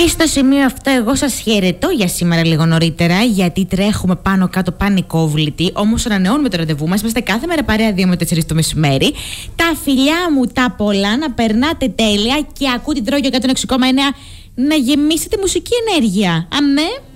Και στο σημείο αυτό εγώ σας χαιρετώ για σήμερα λίγο νωρίτερα, γιατί τρέχουμε πάνω κάτω πανικόβλητοι. Όμως ανανεώνουμε το ραντεβού μας. Είμαστε κάθε μέρα παρέα 2 με 4 το μεσημέρι. Τα φιλιά μου τα πολλά, να περνάτε τέλεια και ακούτε την Τρόγιο 106,9 να γεμίσετε μουσική ενέργεια. Αμέ.